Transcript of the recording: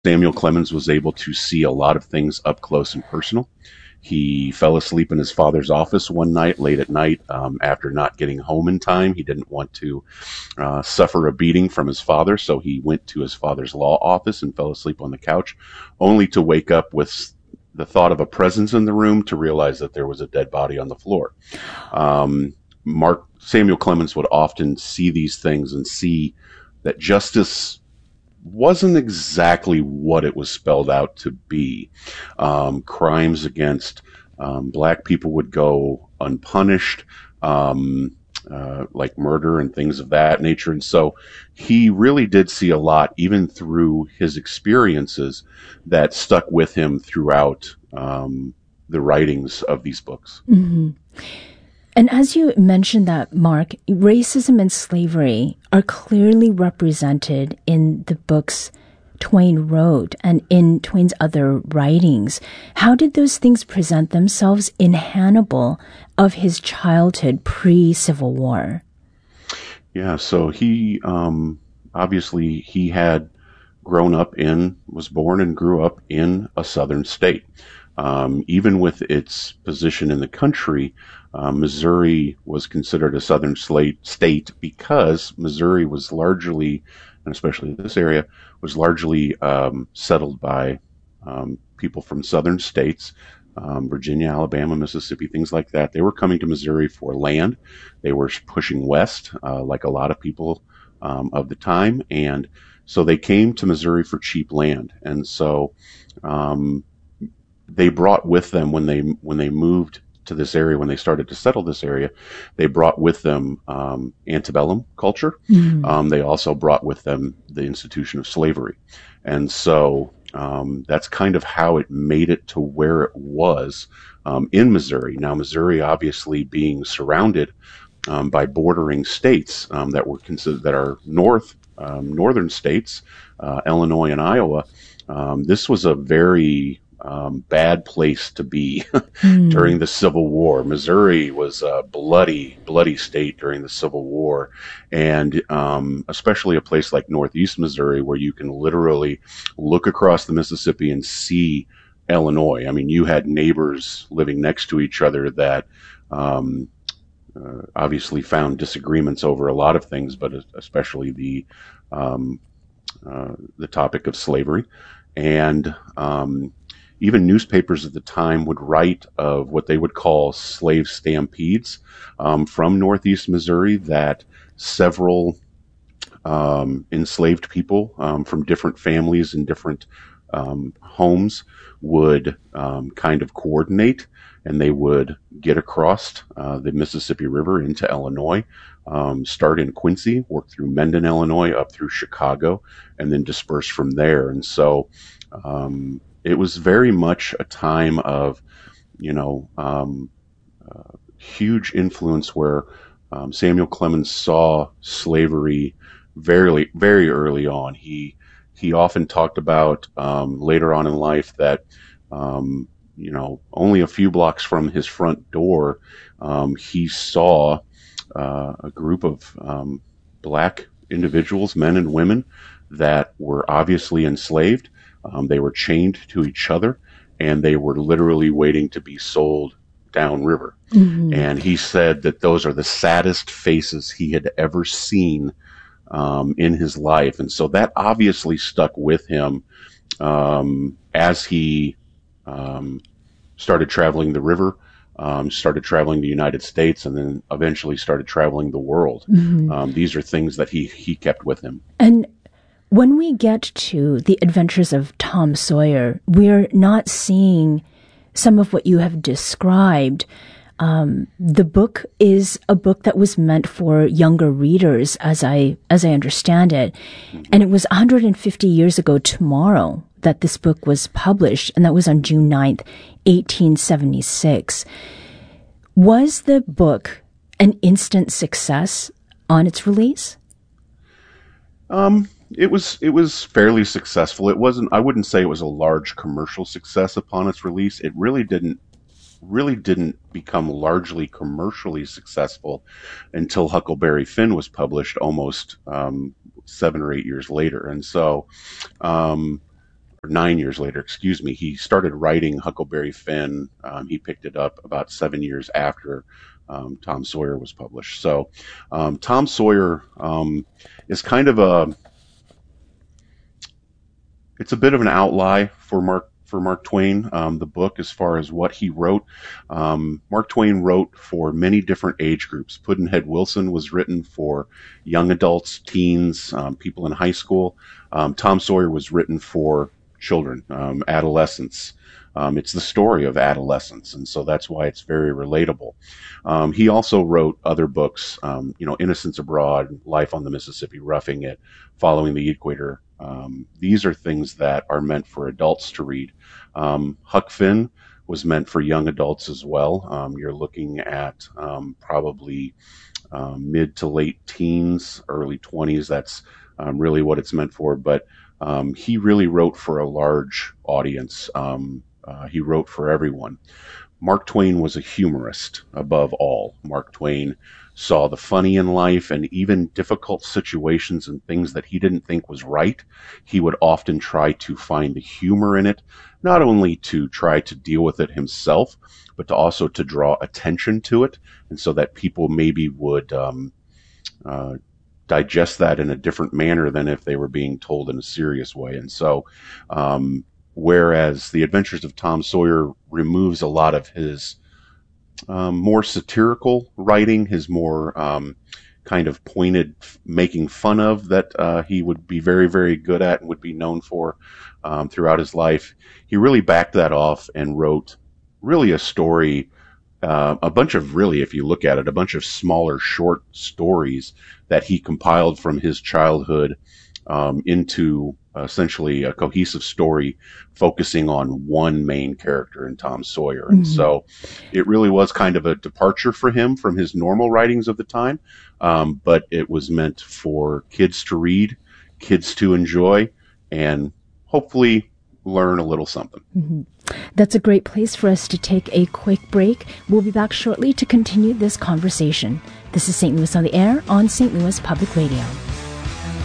Samuel Clemens was able to see a lot of things up close and personal. He fell asleep in his father's office one night, late at night, after not getting home in time. He didn't want to suffer a beating from his father, so he went to his father's law office and fell asleep on the couch, only to wake up with the thought of a presence in the room to realize that there was a dead body on the floor. Mark Samuel Clemens would often see these things and see that justice wasn't exactly what it was spelled out to be. Crimes against black people would go unpunished, like murder and things of that nature. And so he really did see a lot, even through his experiences, that stuck with him throughout the writings of these books. Mm-hmm. And as you mentioned that, Mark, racism and slavery are clearly represented in the books Twain wrote and in Twain's other writings. How did those things present themselves in Hannibal of his childhood pre-Civil War? Yeah, so he obviously he had was born and grew up in a southern state. Even with its position in the country, Missouri was considered a southern state because Missouri was largely, and especially this area, was largely settled by people from southern states, Virginia, Alabama, Mississippi, things like that. They were coming to Missouri for land. They were pushing west, like a lot of people of the time, and so they came to Missouri for cheap land. And so they brought with them when they moved to this area, when they started to settle this area, they brought with them antebellum culture. Mm-hmm. They also brought with them the institution of slavery. And so that's kind of how it made it to where it was in Missouri. Now, Missouri obviously being surrounded by bordering states that were considered, that are northern states, Illinois and Iowa. This was a very bad place to be during the Civil War. Missouri was a bloody state during the Civil War, and especially a place like Northeast Missouri, where you can literally look across the Mississippi and see Illinois. I mean, you had neighbors living next to each other that obviously found disagreements over a lot of things, but especially the topic of slavery. And even newspapers at the time would write of what they would call slave stampedes from Northeast Missouri, that several enslaved people from different families and different homes would kind of coordinate, and they would get across the Mississippi River into Illinois, start in Quincy, work through Mendon, Illinois, up through Chicago, and then disperse from there. And so it was very much a time of, huge influence where Samuel Clemens saw slavery very, very early on. He often talked about later on in life that, only a few blocks from his front door, he saw a group of black individuals, men and women, that were obviously enslaved. They were chained to each other, and they were literally waiting to be sold downriver. Mm-hmm. And he said that those are the saddest faces he had ever seen in his life. And so that obviously stuck with him as he started traveling the river, started traveling the United States, and then eventually started traveling the world. Mm-hmm. These are things that he kept with him. And when we get to the adventures of Tom Sawyer, we're not seeing some of what you have described. The book is a book that was meant for younger readers, as I understand it. And it was 150 years ago tomorrow that this book was published, and that was on June 9th, 1876. Was the book an instant success on its release? It was fairly successful. It wasn't, I wouldn't say it was a large commercial success upon its release. It really didn't become largely commercially successful until Huckleberry Finn was published almost 7 or 8 years later. And so 9 years later, excuse me, he started writing Huckleberry Finn. He picked it up about 7 years after Tom Sawyer was published. So Tom Sawyer is kind of it's a bit of an outlier for Mark Twain, the book, as far as what he wrote. Mark Twain wrote for many different age groups. Pudd'nhead Wilson was written for young adults, teens, people in high school. Tom Sawyer was written for children, adolescents. It's the story of adolescence, and so that's why it's very relatable. He also wrote other books, Innocents Abroad, Life on the Mississippi, Roughing It, Following the Equator. These are things that are meant for adults to read. Huck Finn was meant for young adults as well. You're looking at probably mid to late teens, early 20s. That's really what it's meant for. But he really wrote for a large audience. He wrote for everyone. Mark Twain was a humorist above all. Mark Twain saw the funny in life, and even difficult situations and things that he didn't think was right. He would often try to find the humor in it, not only to try to deal with it himself, but to also to draw attention to it, and so that people maybe would digest that in a different manner than if they were being told in a serious way. And so whereas The Adventures of Tom Sawyer removes a lot of his more satirical writing, his more kind of pointed making fun of that he would be very, very good at and would be known for throughout his life, he really backed that off and wrote really a story, a bunch of really, if you look at it, a bunch of smaller short stories that he compiled from his childhood into essentially a cohesive story focusing on one main character in Tom Sawyer. And so it really was kind of a departure for him from his normal writings of the time, but it was meant for kids to read, kids to enjoy, and hopefully learn a little something. That's a great place for us to take a quick break. We'll be back shortly to continue this conversation. This is St. Louis on the Air on St. Louis Public Radio.